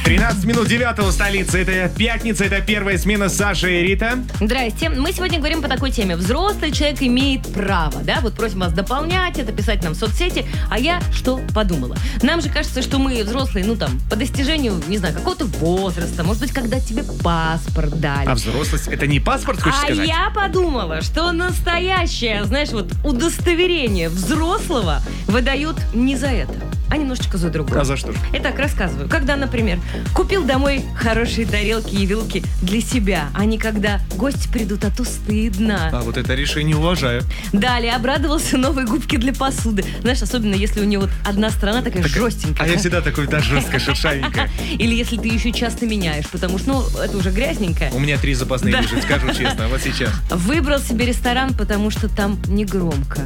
13 минут 9 столицы. Это пятница, это первая смена Саши и Рита. Здрасте. Мы сегодня говорим по такой теме. Взрослый человек имеет право, да? Вот просим вас дополнять это, писать нам в соцсети. А я что подумала? Нам же кажется, что мы взрослые, по достижению, не знаю, какого-то возраста. Может быть, когда тебе паспорт дали. А взрослость — это не паспорт, хочешь сказать? А я подумала, что настоящее, удостоверение взрослого выдают не за это, а немножечко за другое. А за что же? Итак, рассказываю. Когда, например, купил домой хорошие тарелки и вилки для себя, а не когда гости придут, а то стыдно. А вот это решение уважаю. Далее обрадовался новой губке для посуды. Знаешь, особенно если у нее вот одна сторона такая жестенькая. А я всегда такой, жесткая, шершавенькая. Или если ты еще часто меняешь, потому что, это уже грязненькое. У меня 3 запасные лежит, скажу честно, вот сейчас. Выбрал себе ресторан, потому что там не громко.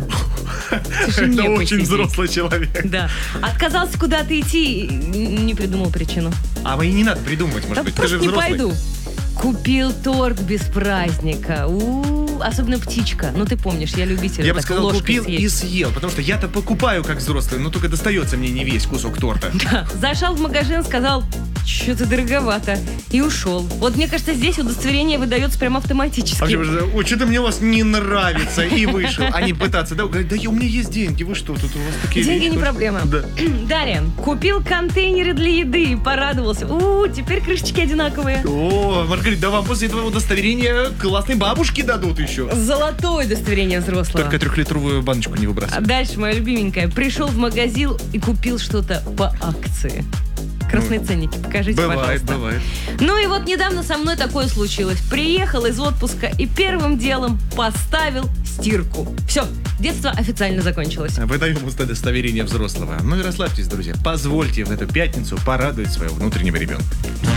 Это очень взрослый человек. Да. Отказался куда-то идти, не придумал причину. А и не надо придумывать, может быть, ты же просто не взрослый. пойду. Купил торт без праздника. Особенно птичка. Ты помнишь, я любитель. Я бы сказал, купил съесть. и съел, потому что я-то покупаю как взрослый, но только достается мне не весь кусок торта. Да. Зашел в магазин, сказал, что-то дороговато, и ушел. Вот мне кажется, здесь удостоверение выдается прямо автоматически. Что-то мне у вас не нравится, и вышел. А не пытаться, говорит, да у меня есть деньги, вы что, тут у вас такие Деньги вещи? не проблема. Да. Далее. Купил контейнеры для еды, порадовался. Теперь крышечки одинаковые. О, Маргарита, да вам после этого удостоверения классной бабушки дадут еще. Золотое удостоверение взрослого. Только 3-литровую баночку не выбрасывай. Дальше, моя любименькая. Пришел в магазин и купил что-то по акции. Красные ценники, покажите, пожалуйста. Бывает. И вот недавно со мной такое случилось. Приехал из отпуска и первым делом поставил стирку. Все, детство официально закончилось. Выдаем удостоверение взрослого. И расслабьтесь, друзья. Позвольте в эту пятницу порадовать своего внутреннего ребенка.